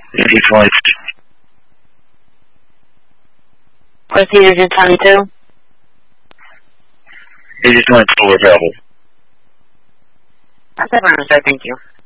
Easy flight. Procedure to 22. Easy flight, forward travel. That's everyone, sir. Thank you.